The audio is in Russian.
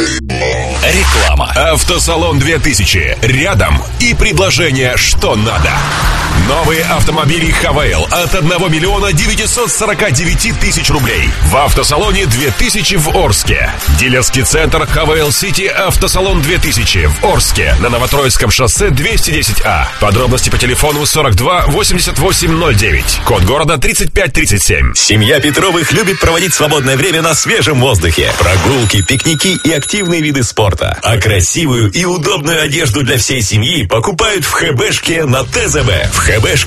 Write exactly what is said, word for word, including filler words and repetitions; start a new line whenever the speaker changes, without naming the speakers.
Реклама. Автосалон две тысячи. Рядом и предложение, что надо. Новые автомобили Хавейл от одного миллиона девятисот сорока девяти тысяч рублей. В автосалоне две тысячи в Орске. Дилерский центр Хавейл Сити Автосалон две тысячи в Орске на Новотроицком шоссе двести десять А. Подробности по телефону сорок два восемьдесят восемь ноль девять. Код города тридцать пять тридцать семь.
Семья Петровых любит проводить свободное время на свежем воздухе. Прогулки, пикники и активные виды спорта. А красивую и удобную одежду для всей семьи покупают в ХБшке на ТЗБ. В ХБшке